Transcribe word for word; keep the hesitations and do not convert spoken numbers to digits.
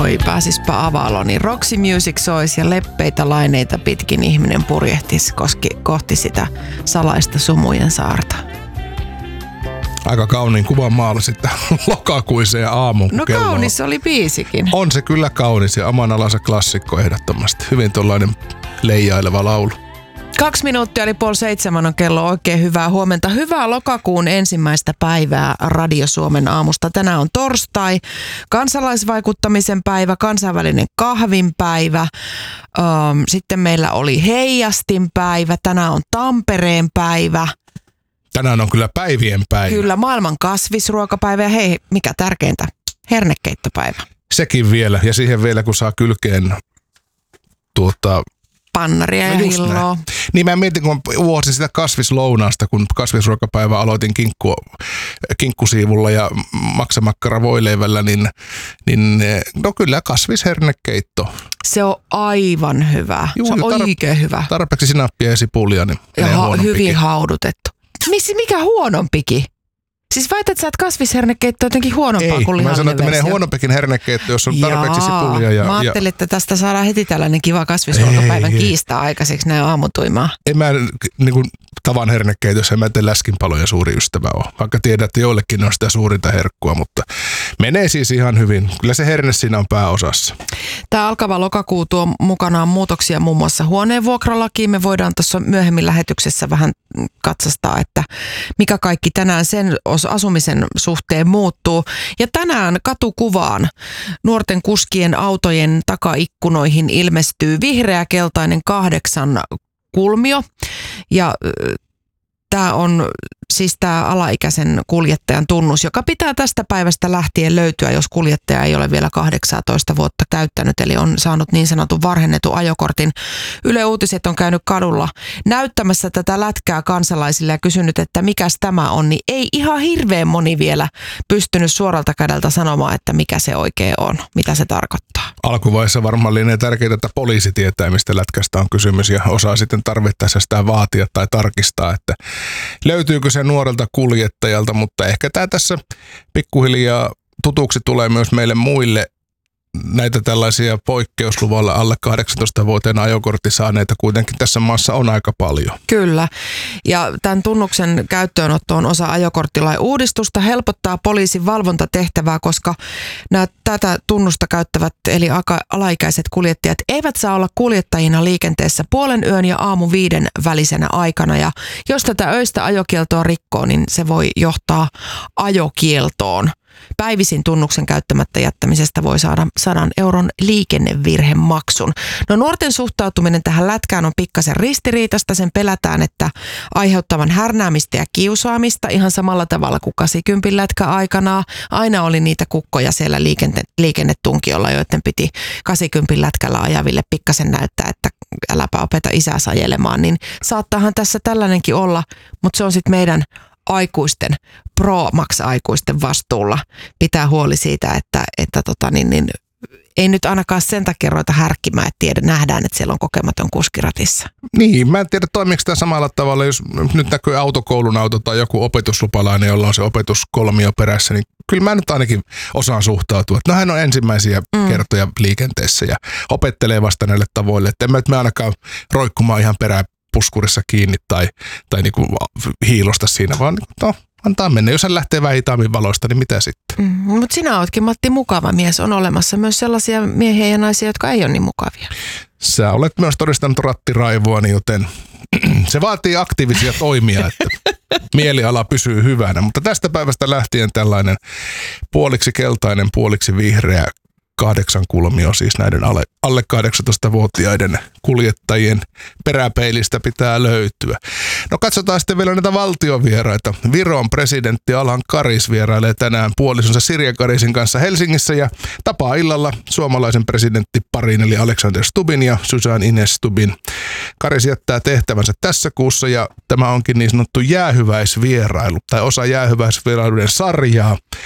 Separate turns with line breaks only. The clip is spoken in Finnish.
Oi, pääsispä avalo, niin Roxy Music sois ja leppeitä laineita pitkin ihminen purjehtis koski, kohti sitä salaista sumujen saarta.
Aika kauniin kuvan maalasit lokakuiseen aamuun.
No kaunis oli biisikin.
On se kyllä kaunis ja oman alansa klassikko ehdottomasti. Hyvin tuollainen leijaileva laulu.
Kaksi minuuttia oli puoli seitsemän on kello. Oikein hyvää huomenta. Hyvää lokakuun ensimmäistä päivää Radio Suomen aamusta. Tänään on torstai, kansalaisvaikuttamisen päivä, kansainvälinen kahvinpäivä. Ähm, sitten meillä oli heijastin päivä. Tänään on Tampereen päivä.
Tänään on kyllä päivien päivä.
Kyllä, maailman kasvisruokapäivä ja hei, mikä tärkeintä, hernekeittopäivä.
Sekin vielä ja siihen vielä kun saa kylkeen tuota...
pannaria ja
no
hilloa.
Niin mä mietin, kun vuosi sitä kasvislounaasta, kun kasvisruokapäivä aloitin kinkku, kinkkusiivulla ja maksamakkara voileivällä, niin, niin no kyllä kasvishernekeitto.
Se on aivan hyvä. Juu, se on tar- oikein hyvä.
Tarpeeksi sinappia ja sipulia, niin
ja ha- hyvin haudutettu. Miss, mikä huonompikin? Siis väität sä, että kasvishernekeitto on jotenkin huonompaa
Ei,
kuin lihallinen
mä sanon, että
versio.
menee huonompikin hernekeitto, jos on tarpeeksi
Jaa,
sipulia. Ja,
mä ajattelin,
ja...
että tästä saadaan heti tällainen kiva kasvisruokapäivän kiistaa aikaiseksi näin aamutuimaan.
En mä niin kuin tavan hernekeitossa, en mä tee läskinpaloja suuri ystävä ole. Vaikka tiedän, että joillekin on sitä suurinta herkkua, mutta menee siis ihan hyvin. Kyllä se herne siinä on pääosassa.
Tämä alkava lokakuu tuo mukanaan muutoksia muun muassa huoneenvuokralakiin. Me voidaan tuossa myöhemmin lähetyksessä vähän katsastaa, että mikä kaikki tänään sen asumisen suhteen muuttuu. Ja tänään katukuvaan nuorten kuskien autojen takaikkunoihin ilmestyy vihreä-keltainen kahdeksan kulmio. Ja tämä on siis tämä alaikäisen kuljettajan tunnus, joka pitää tästä päivästä lähtien löytyä, jos kuljettaja ei ole vielä kahdeksantoista vuotta täyttänyt, eli on saanut niin sanotun varhennetun ajokortin. Yle Uutiset on käynyt kadulla näyttämässä tätä lätkää kansalaisille ja kysynyt, että mikäs tämä on, niin ei ihan hirveän moni vielä pystynyt suoralta kädeltä sanomaan, että mikä se oikein on, mitä se tarkoittaa.
Alkuvaiheessa varmaan lienee tärkeää, että poliisi tietää, mistä lätkästä on kysymys ja osaa sitten tarvittaessa sitä vaatia tai tarkistaa, että löytyykö se nuorelta kuljettajalta, mutta ehkä tämä tässä pikkuhiljaa tutuksi tulee myös meille muille. Näitä tällaisia poikkeusluvalla alle kahdeksantoista-vuotiaana ajokortti saaneita kuitenkin tässä maassa on aika paljon.
Kyllä. Ja tämän tunnuksen käyttöönotto on osa ajokorttilain uudistusta, helpottaa poliisin valvontatehtävää, koska nämä tätä tunnusta käyttävät eli alaikäiset kuljettajat eivät saa olla kuljettajina liikenteessä puolen yön ja aamu viiden välisenä aikana. Ja jos tätä öistä ajokieltoa rikkoo, niin se voi johtaa ajokieltoon. Päivisin tunnuksen käyttämättä jättämisestä voi saada sadan euron liikennevirhemaksun. No nuorten suhtautuminen tähän lätkään on pikkasen ristiriitasta. Sen pelätään, että aiheuttavan härnäämistä ja kiusaamista ihan samalla tavalla kuin kahdeksankymmenen lätkä aikanaan. Aina oli niitä kukkoja siellä liikenne, liikennetunkiolla, joiden piti kahdeksankymmenen lätkällä ajaville pikkasen näyttää, että äläpä opeta isää ajelemaan. Niin saattaahan tässä tällainenkin olla, mutta se on sitten meidän aikuisten, pro-max-aikuisten vastuulla pitää huoli siitä, että, että tota niin, niin, ei nyt ainakaan sen takia ruveta härkkimään, että tiedä, nähdään, että siellä on kokematon kuskiratissa.
Niin, mä en tiedä toimiiko tämä samalla tavalla, jos nyt näkyy autokoulun auto tai joku opetuslupalainen, jolla on se opetuskolmio perässä, niin kyllä mä nyt ainakin osaan suhtautua. Että no hän on ensimmäisiä mm. kertoja liikenteessä ja opettelee vasta näille tavoille, että en mä, mä ainakaan roikkumaan ihan perään puskurissa kiinni tai, tai niinku hiilosta siinä, vaan no, antaa mennä. Jos hän lähtee vähän hitaammin valoista, niin mitä sitten?
Mm, mutta sinä ootkin, Matti, mukava mies. On olemassa myös sellaisia miehiä ja naisia, jotka ei ole niin mukavia.
Sä olet myös todistanut rattiraivoani, joten se vaatii aktiivisia toimia, että mieliala pysyy hyvänä. Mutta tästä päivästä lähtien tällainen puoliksi keltainen, puoliksi vihreä kahdeksan kulmio, siis näiden alle, alle kahdeksantoista-vuotiaiden kuljettajien peräpeilistä pitää löytyä. No katsotaan sitten vielä näitä valtiovieraita. Viron presidentti Alan Karis vierailee tänään puolisonsa Sirja Karisin kanssa Helsingissä ja tapaa illalla suomalaisen presidenttiparin eli Alexander Stubbin ja Susan Ines Stubbin. Karis jättää tehtävänsä tässä kuussa ja tämä onkin niin sanottu jäähyväisvierailu tai osa jäähyväisvierailuiden sarjaa.